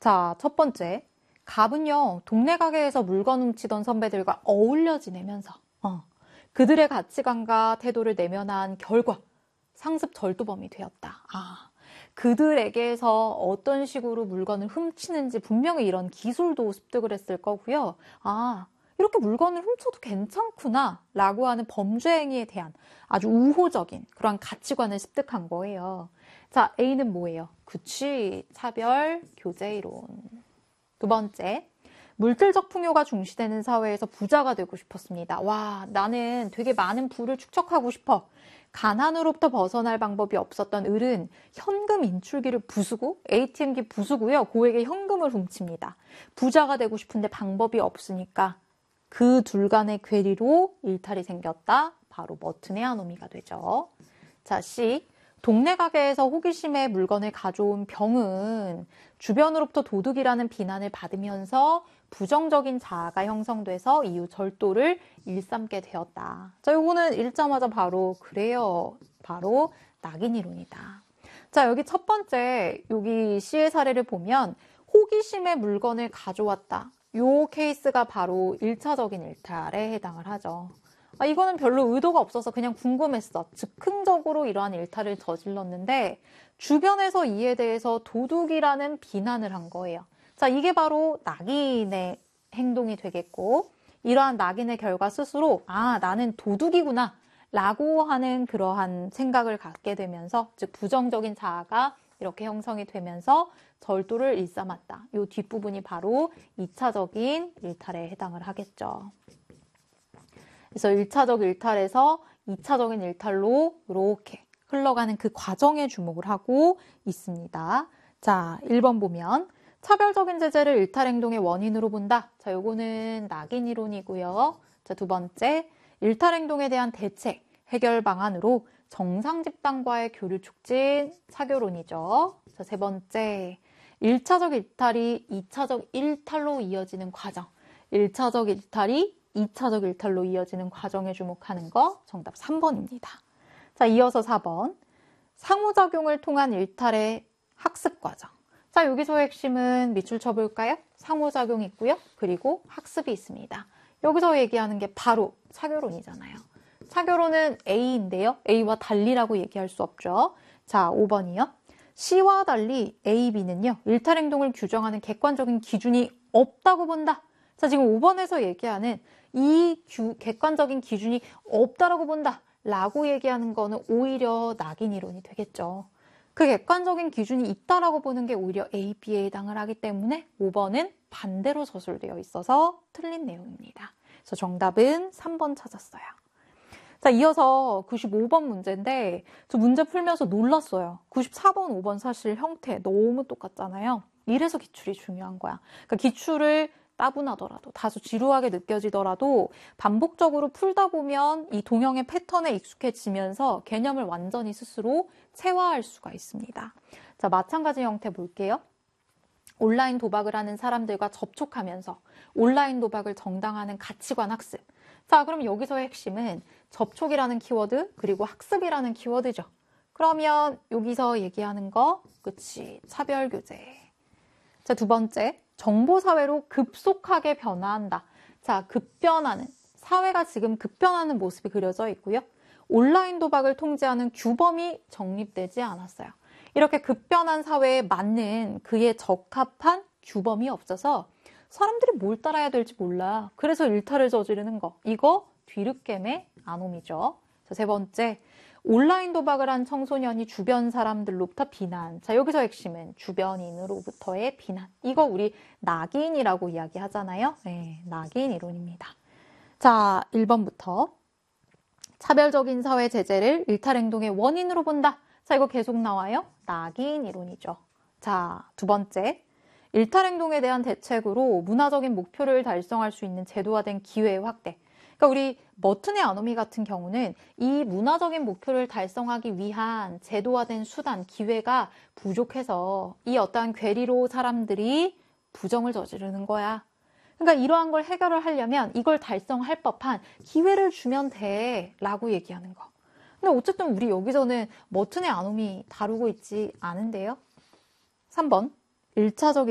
자, 첫 번째. 갑은요, 동네 가게에서 물건 훔치던 선배들과 어울려 지내면서 그들의 가치관과 태도를 내면한 결과 상습 절도범이 되었다. 그들에게서 어떤 식으로 물건을 훔치는지 분명히 이런 기술도 습득을 했을 거고요. 이렇게 물건을 훔쳐도 괜찮구나 라고 하는 범죄 행위에 대한 아주 우호적인 그런 가치관을 습득한 거예요. 자, A는 뭐예요? 그치, 차별, 교제 이론. 두 번째, 물질적 풍요가 중시되는 사회에서 부자가 되고 싶었습니다. 와, 나는 되게 많은 부를 축적하고 싶어. 가난으로부터 벗어날 방법이 없었던 을은 현금 인출기를 부수고 ATM기 부수고요. 고액의 현금을 훔칩니다. 부자가 되고 싶은데 방법이 없으니까 그 둘 간의 괴리로 일탈이 생겼다. 바로 머튼의 아노미가 되죠. 자, C. 동네 가게에서 호기심에 물건을 가져온 병은 주변으로부터 도둑이라는 비난을 받으면서 부정적인 자아가 형성돼서 이후 절도를 일삼게 되었다. 자, 요거는 읽자마자 바로 그래요. 바로 낙인 이론이다. 자, 여기 첫 번째 여기 C의 사례를 보면 호기심에 물건을 가져왔다. 요 케이스가 바로 1차적인 일탈에 해당을 하죠. 이거는 별로 의도가 없어서 그냥 궁금했어. 즉흥적으로 이러한 일탈을 저질렀는데 주변에서 이에 대해서 도둑이라는 비난을 한 거예요. 자, 이게 바로 낙인의 행동이 되겠고 이러한 낙인의 결과 스스로 나는 도둑이구나 라고 하는 그러한 생각을 갖게 되면서 즉 부정적인 자아가 이렇게 형성이 되면서 절도를 일삼았다. 이 뒷부분이 바로 2차적인 일탈에 해당을 하겠죠. 그래서 1차적 일탈에서 2차적인 일탈로 이렇게 흘러가는 그 과정에 주목을 하고 있습니다. 자, 1번 보면 차별적인 제재를 일탈 행동의 원인으로 본다. 자, 요거는 낙인 이론이고요. 자, 두 번째, 일탈 행동에 대한 대책, 해결 방안으로 정상 집단과의 교류 촉진, 차교론이죠. 자, 세 번째, 1차적 일탈이 2차적 일탈로 이어지는 과정. 1차적 일탈이 2차적 일탈로 이어지는 과정에 주목하는 거 정답 3번입니다. 자, 이어서 4번. 상호작용을 통한 일탈의 학습 과정. 자, 여기서의 핵심은 밑줄 쳐볼까요? 상호작용이 있고요. 그리고 학습이 있습니다. 여기서 얘기하는 게 바로 차교론이잖아요. 차교론은 A인데요. A와 달리라고 얘기할 수 없죠. 자, 5번이요. C와 달리 A, B는요. 일탈 행동을 규정하는 객관적인 기준이 없다고 본다. 자, 지금 5번에서 얘기하는 이 객관적인 기준이 없다라고 본다 라고 얘기하는 거는 오히려 낙인 이론이 되겠죠. 그 객관적인 기준이 있다라고 보는 게 오히려 A, B에 해당을 하기 때문에 5번은 반대로 서술되어 있어서 틀린 내용입니다. 그래서 정답은 3번 찾았어요. 자, 이어서 95번 문제인데 저 문제 풀면서 놀랐어요. 94번, 5번 사실 형태 너무 똑같잖아요. 이래서 기출이 중요한 거야. 그러니까 기출을 따분하더라도 다소 지루하게 느껴지더라도 반복적으로 풀다 보면 이 동형의 패턴에 익숙해지면서 개념을 완전히 스스로 체화할 수가 있습니다. 자, 마찬가지 형태 볼게요. 온라인 도박을 하는 사람들과 접촉하면서 온라인 도박을 정당화하는 가치관 학습. 자, 그럼 여기서의 핵심은 접촉이라는 키워드 그리고 학습이라는 키워드죠. 그러면 여기서 얘기하는 거 그치, 차별교제. 자, 두 번째, 정보사회로 급속하게 변화한다. 자, 급변하는, 사회가 지금 급변하는 모습이 그려져 있고요. 온라인 도박을 통제하는 규범이 정립되지 않았어요. 이렇게 급변한 사회에 맞는 그에 적합한 규범이 없어서 사람들이 뭘 따라야 될지 몰라. 그래서 일탈을 저지르는 거. 이거 뒤늦게의 아놈이죠. 자, 세 번째, 온라인 도박을 한 청소년이 주변 사람들로부터 비난. 자, 여기서 핵심은 주변인으로부터의 비난. 이거 우리 낙인이라고 이야기하잖아요. 네, 낙인 이론입니다. 자, 1번부터 차별적인 사회 제재를 일탈 행동의 원인으로 본다. 자, 이거 계속 나와요. 낙인 이론이죠. 자, 두 번째, 일탈 행동에 대한 대책으로 문화적인 목표를 달성할 수 있는 제도화된 기회의 확대. 그러니까 우리 머튼의 아노미 같은 경우는 이 문화적인 목표를 달성하기 위한 제도화된 수단, 기회가 부족해서 이 어떠한 괴리로 사람들이 부정을 저지르는 거야. 그러니까 이러한 걸 해결을 하려면 이걸 달성할 법한 기회를 주면 돼 라고 얘기하는 거. 근데 어쨌든 우리 여기서는 머튼의 아노미 다루고 있지 않은데요. 3번, 1차적